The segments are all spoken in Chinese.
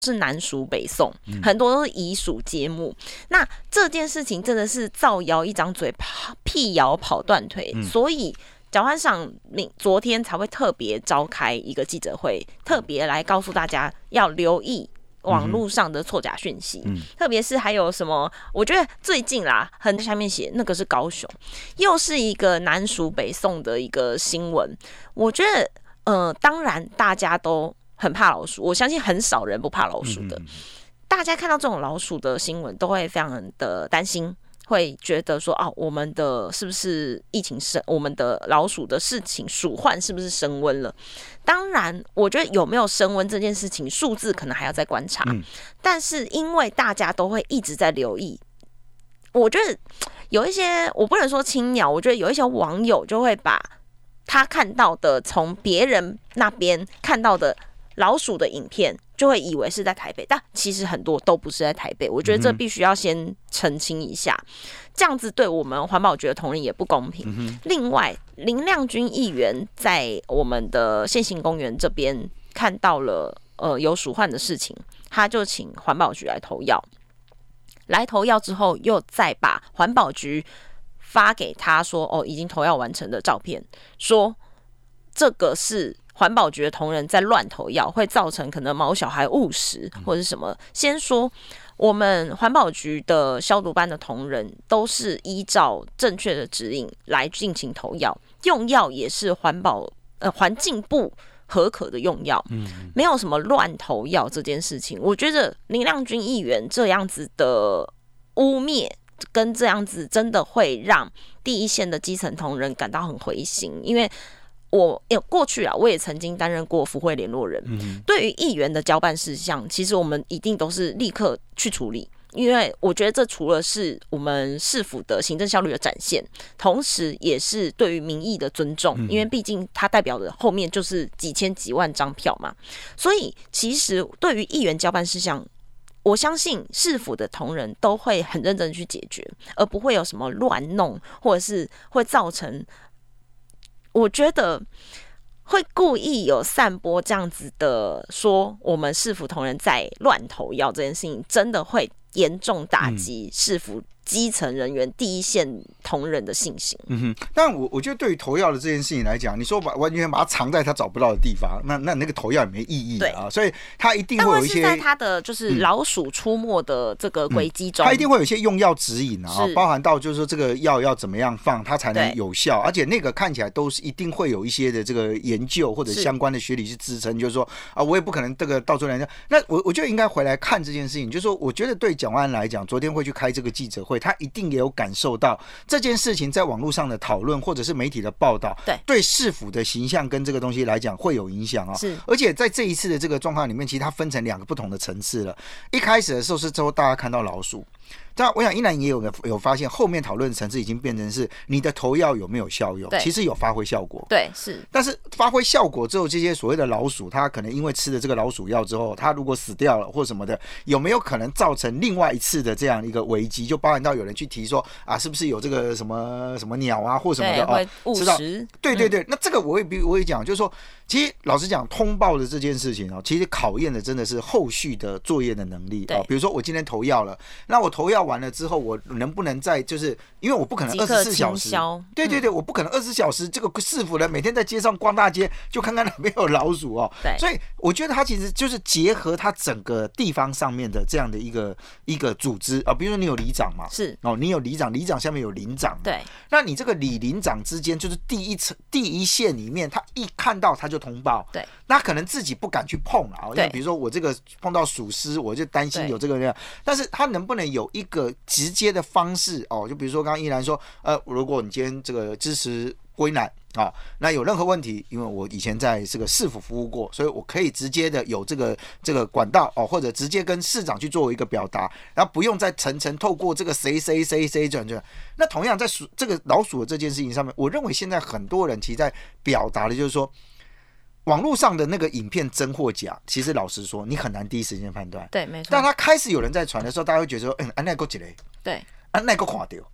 是南属北宋，很多都是以属皆木。那这件事情真的是造谣一张嘴，辟谣跑断腿，所以蒋万赏昨天才会特别召开一个记者会，特别来告诉大家要留意网络上的错假讯息，特别是还有什么？我觉得最近啦，很下面写那个是高雄，又是一个南属北宋的一个新闻。我觉得，当然大家都很怕老鼠，我相信很少人不怕老鼠的。大家看到这种老鼠的新闻，都会非常的担心。会觉得说我们的是不是疫情我们的老鼠的事情鼠患是不是升温了？当然，我觉得有没有升温这件事情，数字可能还要再观察。但是因为大家都会一直在留意，我觉得有一些我不能说青鸟，我觉得有一些网友就会把他看到的从别人那边看到的老鼠的影片，就会以为是在台北，但其实很多都不是在台北。我觉得这必须要先澄清一下，这样子对我们环保局的同仁也不公平。另外，林亮君议员在我们的现行公园这边看到了有鼠患的事情，他就请环保局来投药。来投药之后，又再把环保局发给他说已经投药完成的照片，说这个是环保局的同仁在乱投药，会造成可能毛小孩误食或者什么。先说我们环保局的消毒班的同仁都是依照正确的指引来进行投药，用药也是环境部核可的用药，没有什么乱投药这件事情。我觉得林亮君议员这样子的污蔑跟这样子真的会让第一线的基层同仁感到很灰心，因为过去我也曾经担任过福会联络人，对于议员的交办事项，其实我们一定都是立刻去处理，因为我觉得这除了是我们市府的行政效率的展现，同时也是对于民意的尊重，因为毕竟它代表的后面就是几千几万张票嘛，所以其实对于议员交办事项，我相信市府的同仁都会很认真去解决，而不会有什么乱弄，或者是会造成我觉得会故意有散播这样子的说我们市府同仁在乱投药这件事情，真的会严重打击市府基层人员第一线同仁的信心。 但我觉得对于投药的这件事情来讲，你说完全把它藏在他找不到的地方，那个投药也没意义啊。所以他一定会有一些， 但会是在他的就是老鼠出没的这个轨迹中， 他一定会有一些用药指引啊，包含到就是说这个药要怎么样放，它才能有效，而且那个看起来都是一定会有一些的这个研究或者相关的学理去支撑，就是说我也不可能这个到处来讲。那我觉得应该回来看这件事情，就是说，我觉得对蒋万安来讲，昨天会去开这个记者会，他一定也有感受到这件事情在网络上的讨论或者是媒体的报道，对市府的形象跟这个东西来讲会有影响啊。而且在这一次的这个状况里面，其实它分成2个不同的层次了。一开始的时候是之后大家看到老鼠，但我想依然也有发现，后面讨论的层次已经变成是你的投药有没有效用，其实有发挥效果， 是。 但是发挥效果之后，这些所谓的老鼠，它可能因为吃了这个老鼠药之后，它如果死掉了或什么的，有没有可能造成另外一次的这样一个危机？就包含到有人去提说是不是有这个什么鸟啊或什么的会误食？ 对，那这个我也讲，就是说，其实老实讲，通报的这件事情其实考验的真的是后续的作业的能力比如说我今天投药了，那我投药完了之后，我能不能在就是因为我不可能24小时，对，我不可能24小时这个市府人每天在街上逛大街就看看哪边有老鼠所以我觉得他其实就是结合他整个地方上面的这样的一个组织比如说你有里长嘛， 是你有里长，里长下面有邻长， 对， 那你这个里邻长之间就是第一线里面，他一看到他就通报， 对， 那可能自己不敢去碰因为比如说我这个碰到鼠尸，我就担心有这个人，但是他能不能有一个直接的方式就比如说刚刚依然说如果你今天这个支持郭英男那有任何问题，因为我以前在这个市府服务过，所以我可以直接的有这个管道或者直接跟市长去做一个表达，然后不用再层层透过这个谁转。那同样在这个老鼠的这件事情上面，我认为现在很多人其实在表达的就是说，网络上的那个影片真或假，其实老实说，你很难第一时间判断。 对，没错。 但他开始有人在传的时候，大家会觉得说，那个一个， 对， 那个看到， 对。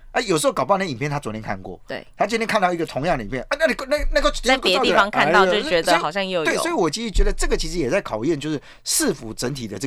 有时候搞不好那影片他昨天看过， 对， 他今天看到一个同样的影片，那个在别的地方看到就觉得好像又有， 对，所以我其实觉得这个其实也在考验就是市府整体的这个